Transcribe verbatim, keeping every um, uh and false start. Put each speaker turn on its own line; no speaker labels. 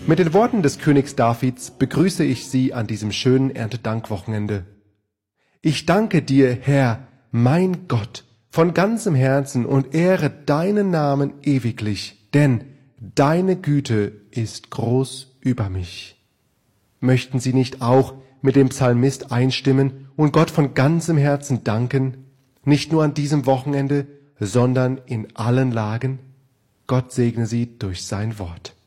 Mit den Worten des Königs Davids begrüße ich Sie an diesem schönen Erntedankwochenende. Ich danke dir, Herr, mein Gott, von ganzem Herzen und ehre deinen Namen ewiglich, denn deine Güte ist groß über mich. Möchten Sie nicht auch mit dem Psalmist einstimmen und Gott von ganzem Herzen danken, nicht nur an diesem Wochenende, sondern in allen Lagen? Gott segne Sie durch sein Wort.